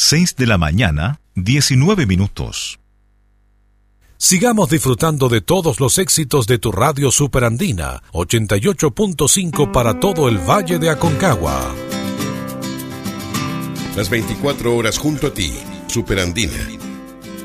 6 de la mañana, 19 minutos. Sigamos disfrutando de todos los éxitos de tu radio Superandina, 88.5 para todo el Valle de Aconcagua. Las 24 horas junto a ti, Superandina.